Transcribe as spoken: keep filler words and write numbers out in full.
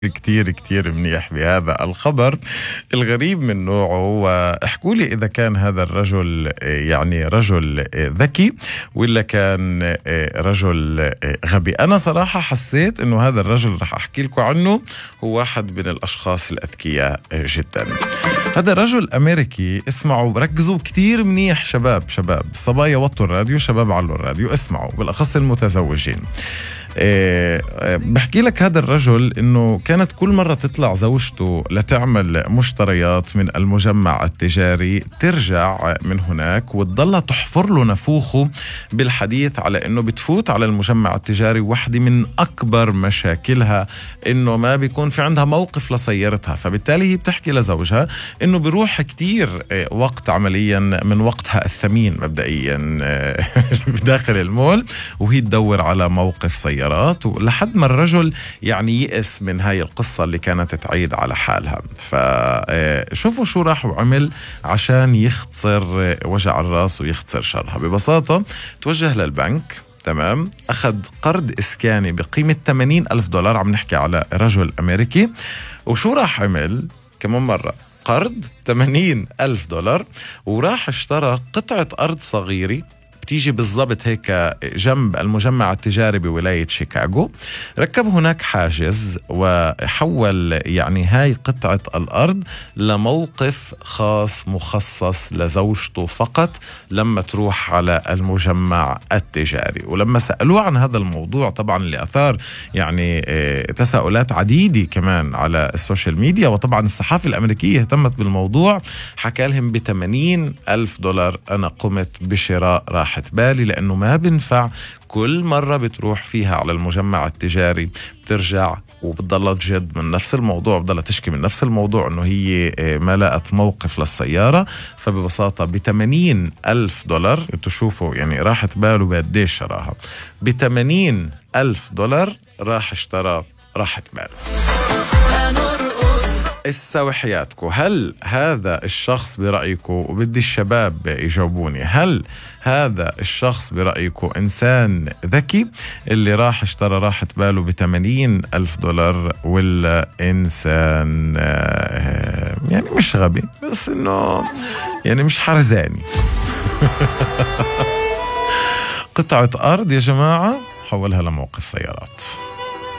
كتير كتير منيح بهذا الخبر الغريب من نوعه. واحكوا لي إذا كان هذا الرجل يعني رجل ذكي ولا كان رجل غبي. أنا صراحة حسيت أنه هذا الرجل رح أحكي لكم عنه هو واحد من الأشخاص الأذكياء جدا. هذا الرجل أمريكي، اسمعوا ركزوا كتير منيح شباب شباب صبايا، وطوا الراديو، شباب علوا الراديو، اسمعوا بالأخص المتزوجين. إيه بحكي لك هذا الرجل انه كانت كل مرة تطلع زوجته لتعمل مشتريات من المجمع التجاري ترجع من هناك وتضلها تحفر له نفوخه بالحديث على انه بتفوت على المجمع التجاري. واحدة من اكبر مشاكلها انه ما بيكون في عندها موقف لسيارتها، فبالتالي هي بتحكي لزوجها انه بيروح كتير وقت عمليا من وقتها الثمين مبدئيا داخل المول وهي تدور على موقف سيارة. لحد ما الرجل يعني يئس من هاي القصة اللي كانت تعيد على حالها. فشوفوا شو راح وعمل عشان يختصر وجع الراس ويختصر شرها. ببساطة توجه للبنك، تمام، أخذ قرض إسكاني بقيمة ثمانين ألف دولار. عم نحكي على رجل أمريكي. وشو راح عمل كمان مرة؟ قرض ثمانين ألف دولار وراح اشترى قطعة أرض صغيرة بتيجي بالضبط هيك جنب المجمع التجاري بولاية شيكاغو. ركب هناك حاجز وحول يعني هاي قطعة الأرض لموقف خاص مخصص لزوجته فقط لما تروح على المجمع التجاري. ولما سألوه عن هذا الموضوع طبعا اللي أثار يعني تساؤلات عديدة كمان على السوشيال ميديا، وطبعا الصحافة الأمريكية اهتمت بالموضوع، حكى لهم بثمانين ألف دولار أنا قمت بشراء راحة بالي، لأنه ما بنفع كل مرة بتروح فيها على المجمع التجاري بترجع وبتضلها تجد من نفس الموضوع، بتضلها تشكي من نفس الموضوع انه هي ما لقت موقف للسيارة. فببساطة بثمانين ألف دولار انتوا شوفوا يعني راحة باله بقديش شراها، بثمانين ألف دولار راح اشترى راحة باله. اسا حياتكم، هل هذا الشخص برأيكم، وبدي الشباب يجاوبوني، هل هذا الشخص برأيكم إنسان ذكي اللي راح اشترى راحة باله بثمانين ألف دولار، ولا إنسان يعني مش غبي بس إنه يعني مش حرزاني؟ قطعة أرض يا جماعة حولها لموقف سيارات.